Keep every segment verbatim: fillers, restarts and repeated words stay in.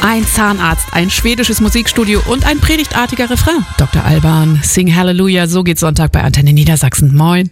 Ein Zahnarzt, ein schwedisches Musikstudio und ein predigtartiger Refrain. Doktor Alban, Sing Hallelujah, so geht's Sonntag bei Antenne Niedersachsen. Moin.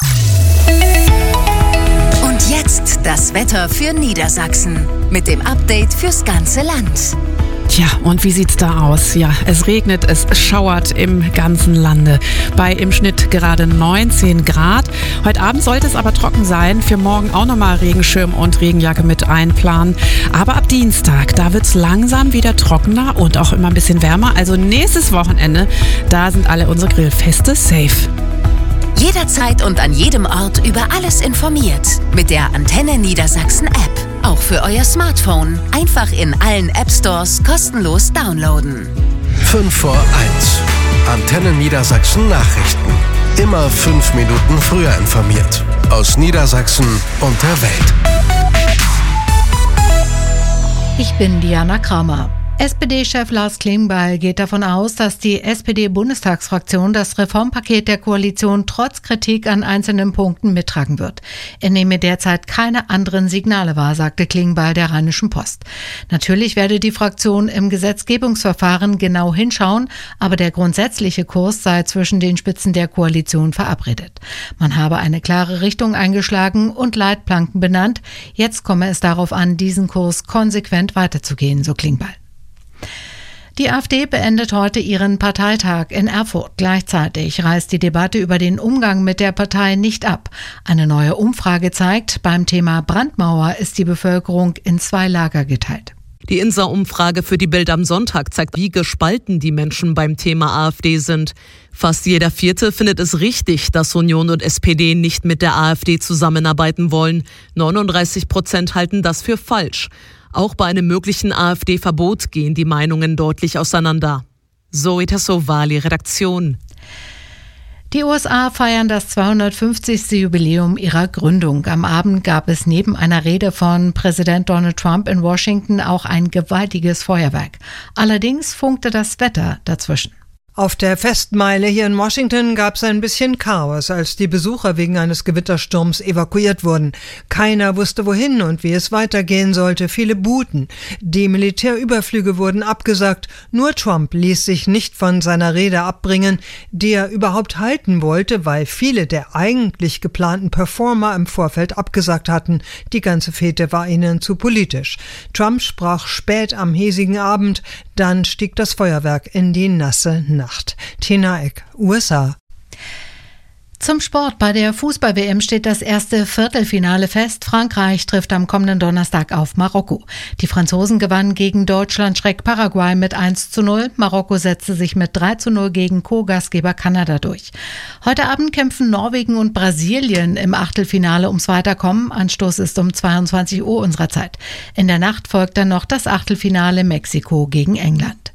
Und jetzt das Wetter für Niedersachsen mit dem Update fürs ganze Land. Tja, und wie sieht's da aus? Ja, es regnet, es schauert im ganzen Lande. Bei im Schnitt gerade neunzehn Grad. Heute Abend sollte es aber trocken sein. Für morgen auch nochmal Regenschirm und Regenjacke mit einplanen. Aber ab Dienstag, da wird's langsam wieder trockener und auch immer ein bisschen wärmer. Also nächstes Wochenende, da sind alle unsere Grillfeste safe. Jederzeit und an jedem Ort über alles informiert. Mit der Antenne Niedersachsen App. Auch für euer Smartphone. Einfach in allen App Stores kostenlos downloaden. fünf vor eins. Antenne Niedersachsen Nachrichten. Immer fünf Minuten früher informiert. Aus Niedersachsen und der Welt. Ich bin Diana Kramer. S P D-Chef Lars Klingbeil geht davon aus, dass die S P D-Bundestagsfraktion das Reformpaket der Koalition trotz Kritik an einzelnen Punkten mittragen wird. Er nehme derzeit keine anderen Signale wahr, sagte Klingbeil der Rheinischen Post. Natürlich werde die Fraktion im Gesetzgebungsverfahren genau hinschauen, aber der grundsätzliche Kurs sei zwischen den Spitzen der Koalition verabredet. Man habe eine klare Richtung eingeschlagen und Leitplanken benannt. Jetzt komme es darauf an, diesen Kurs konsequent weiterzugehen, so Klingbeil. Die AfD beendet heute ihren Parteitag in Erfurt. Gleichzeitig reißt die Debatte über den Umgang mit der Partei nicht ab. Eine neue Umfrage zeigt, beim Thema Brandmauer ist die Bevölkerung in zwei Lager geteilt. Die INSA-Umfrage für die Bild am Sonntag zeigt, wie gespalten die Menschen beim Thema AfD sind. Fast jeder Vierte findet es richtig, dass Union und S P D nicht mit der AfD zusammenarbeiten wollen. neununddreißig Prozent halten das für falsch. Auch bei einem möglichen AfD-Verbot gehen die Meinungen deutlich auseinander. Zoe Tassovali, Redaktion. Die U S A feiern das zweihundertfünfzigste Jubiläum ihrer Gründung. Am Abend gab es neben einer Rede von Präsident Donald Trump in Washington auch ein gewaltiges Feuerwerk. Allerdings funkte das Wetter dazwischen. Auf der Festmeile hier in Washington gab es ein bisschen Chaos, als die Besucher wegen eines Gewittersturms evakuiert wurden. Keiner wusste wohin und wie es weitergehen sollte. Viele buhten. Die Militärüberflüge wurden abgesagt. Nur Trump ließ sich nicht von seiner Rede abbringen, die er überhaupt halten wollte, weil viele der eigentlich geplanten Performer im Vorfeld abgesagt hatten. Die ganze Fete war ihnen zu politisch. Trump sprach spät am hiesigen Abend, dann stieg das Feuerwerk in die nasse Nacht. Tina Eck, U S A. Zum Sport. Bei der Fußball-W M steht das erste Viertelfinale fest. Frankreich trifft am kommenden Donnerstag auf Marokko. Die Franzosen gewannen gegen Deutschland-Schreck Paraguay mit eins zu null. Marokko setzte sich mit drei zu null gegen Co-Gastgeber Kanada durch. Heute Abend kämpfen Norwegen und Brasilien im Achtelfinale ums Weiterkommen. Anstoß ist um zweiundzwanzig Uhr unserer Zeit. In der Nacht folgt dann noch das Achtelfinale Mexiko gegen England.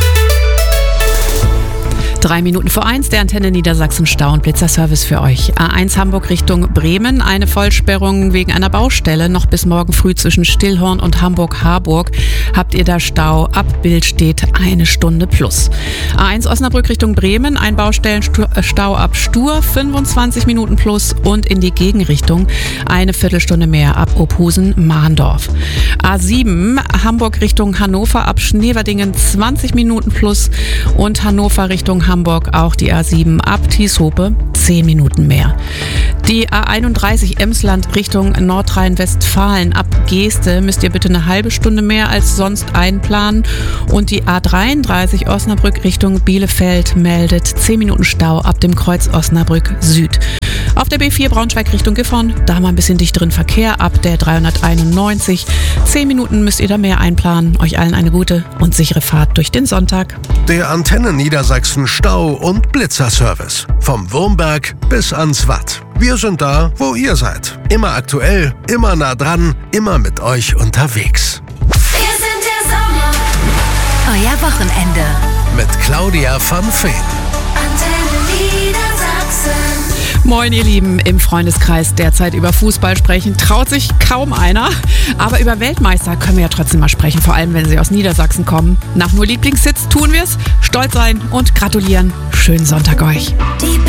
Drei Minuten vor eins, der Antenne Niedersachsen Stau- und Blitzerservice für euch. A eins Hamburg Richtung Bremen, eine Vollsperrung wegen einer Baustelle. Noch bis morgen früh zwischen Stillhorn und Hamburg-Harburg habt ihr da Stau. Ab Bild steht eine Stunde plus. A eins Osnabrück Richtung Bremen, ein Baustellenstau ab Stur, fünfundzwanzig Minuten plus und in die Gegenrichtung eine Viertelstunde mehr ab Ophusen-Mahndorf. A sieben Hamburg Richtung Hannover ab Schneverdingen, zwanzig Minuten plus und Hannover Richtung Hamburg auch die A sieben ab Tieshope, zehn Minuten mehr. Die A einunddreißig Emsland Richtung Nordrhein-Westfalen ab Geeste müsst ihr bitte eine halbe Stunde mehr als sonst einplanen. Und die A dreiunddreißig Osnabrück Richtung Bielefeld meldet zehn Minuten Stau ab dem Kreuz Osnabrück Süd. Auf der B vier Braunschweig Richtung Gifhorn, da mal ein bisschen dichteren Verkehr ab der dreihunderteinundneunzig. zehn Minuten müsst ihr da mehr einplanen. Euch allen eine gute und sichere Fahrt durch den Sonntag. Der Antenne Niedersachsen Stau- und Blitzerservice. Vom Wurmberg bis ans Watt. Wir sind da, wo ihr seid. Immer aktuell, immer nah dran, immer mit euch unterwegs. Wir sind der Sommer. Euer Wochenende. Mit Claudia van Veen. Antenne Niedersachsen. Moin ihr Lieben, im Freundeskreis derzeit über Fußball sprechen traut sich kaum einer. Aber über Weltmeister können wir ja trotzdem mal sprechen, vor allem wenn sie aus Niedersachsen kommen. Nach nur Lieblingssitz tun wir es, stolz sein und gratulieren. Schönen Sonntag euch. Die